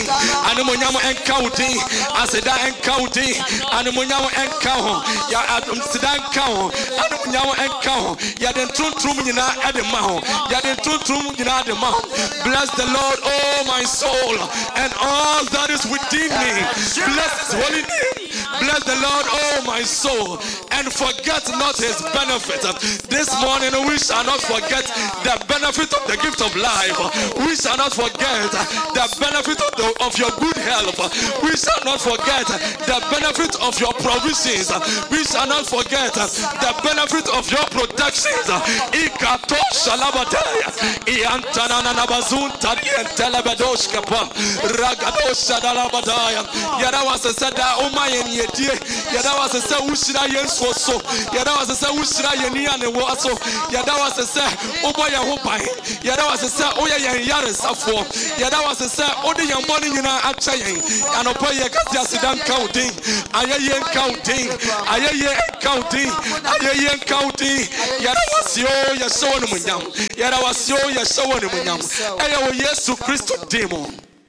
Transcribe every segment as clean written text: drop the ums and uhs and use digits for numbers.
din animonyam enka wo din aseda enka wo din animonyam enka ho ya aseda enka ho animonyam enka ho ya den tuntrum nyina ade ma ho ya den tuntrum nyina ade ma ho. Bless the Lord, oh my soul, and all that is within me. Bless his holy name. Bless the Lord, oh my soul, and forget not his benefit. This morning we shall not forget the benefit of the gift of life. We shall not forget the benefit of your good health. We shall not forget the benefit of your provisions. We shall not forget the benefit of your protections. Ikato shalabadaya iantana nabazun tadien telebedoshkapa ragado shadalabadaya. Yada was said that umayen yedie. Yada was said ushira yenso so. Yada was said ushira yeni ane waso. Yada was said uboya hubai. Yada was said oya yen yare safo. Yada was said odi yan boni nyina acha yen. Anopo ye katia sidan counting. Aye yen counting. Aye yen counting. Aye yen counting. Yada was yo yesho no munyam. Yada was yo yesho no munyam. Eya wo Yesu Kristo demo.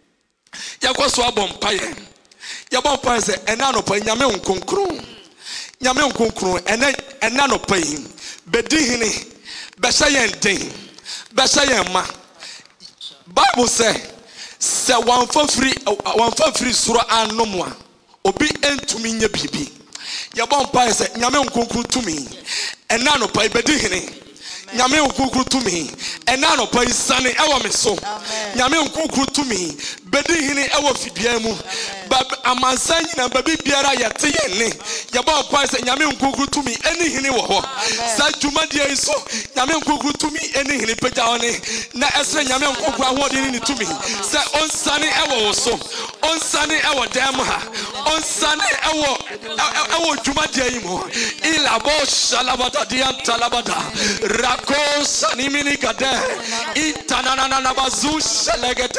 Yakwaso abompaye. Yabompa se ena no pa nyame nkonkron. Nyame nkonkron ena no pa yi. Bedi hini besha yen den. Besha yen ma. Bible say one for free suro anomwa. Obi entumi nya bibi. Yabompa se nyame nkonkron tumi. Ena no pa bedi hini. Nyame nkonkron tumi. Ena no pa isane ewo me so. Nyame nkonkron tumi. Bedi hini ewo fidua mu. Amansa nyina babi biara yete yenne yaba kwa se nyame nkonkron tumi eni hini wo ho sa dwuma dia iso nyame nkonkron tumi eni hini pagya one na esre nyame nkonkron ahodin ni tumi se onsane ewo wo so onsane ewo dem ha onsane ewo dwuma dia yimo ila bo shalabata dia talabada rako sanimini kade itanana na bazu shalegete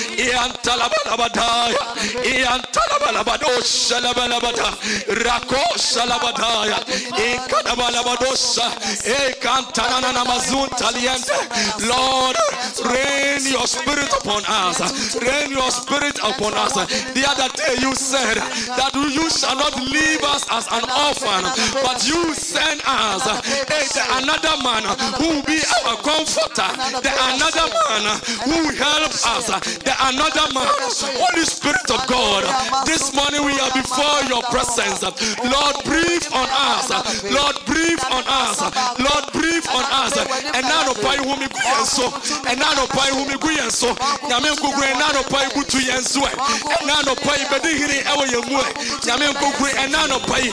iantalabada Talabalabadosha labalabada rakosha labadaya ikadabalabadosha ekantana namazun taliente. Lord, rain your spirit upon us. Rain your spirit upon us. The other day you said that you shall not leave us as an orphan, but you send us another man who will be our comforter, the another man who will help us, the another man, Holy Spirit of God. This morning we are before your presence. Lord, breathe on us. Lord, breathe on us. Lord, breathe on us. And now no pai whom you so. And now no pai whom you so. Yamen go and now no pai butu yenso. And now no pai bedihiri ewa yemwe. Yamen go and now no pai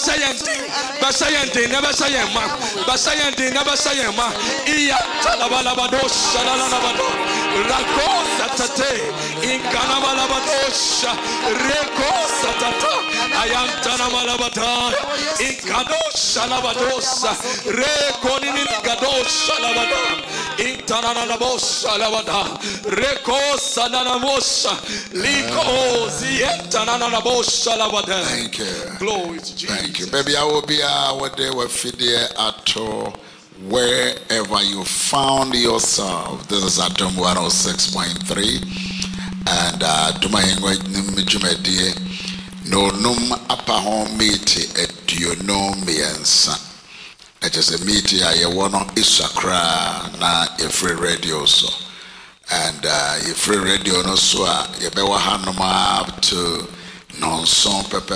Basayante never sayema. Basayante never sayema. Iya talabalabado shalalabado. Rakosa tate in Kanabalabadosha. Reko satata ayantana malabata inkadosha labadosa reko nini gadosha labada intana labosha labada reko sanana mosha liko zientana labosha labada. Thank you. Glory to Jesus. Thank you. Baby, I will be what they were feeding at wherever you found yourself. This is Atom 106.3. And to my Jumedie, no num upper home meeting at you know me and son. It is a meeting I want Isakra na a free radio so. And a free radio no so you bewa hanoma up to non son pepe.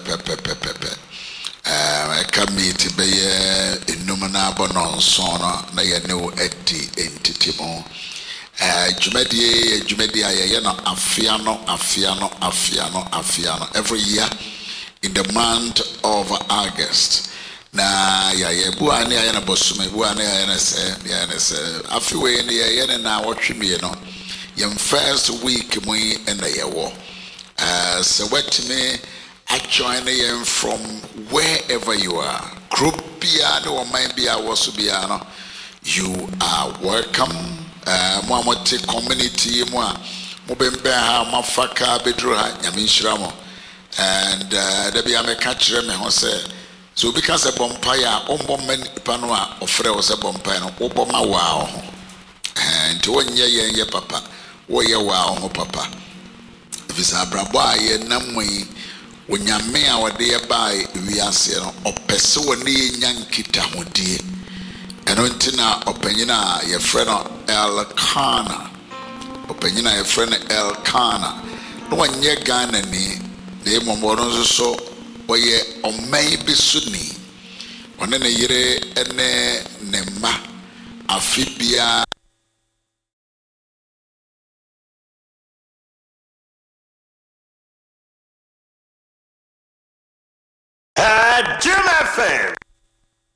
I can meet be innumerable non son na ya no eti entity mo. Jumedia afiano every year in the month of August. Na ya buane ya na bosume buane ya na se afiwe ni ya na watchimi no yem first week mu en na yewo so what me I join them from wherever you are. Group bia no mind bia was bia no, you are welcome. Muamote community mua mubembe ha mafaka bedru ha nyamishira mo. And there be a catch me ho say so because a bompire ombomen panwa ofre was a bompire no oboma wa and to ye papa wo ye wa ho papa Bisa abrabɔ a yɛnam yi onyame a wɔde yɛbae wiase no ɔpɛ sɛ wɔne yɛnya nkitahodie. Ɛno nti na ɔpanyin a yɛfrɛ no Elkanah na wɔnyɛ Ghanani na mmom ɔno nso so wɔyɛ ɔman bi so ni. Ɔne ne yere ne ne mma afe biara Jim FM.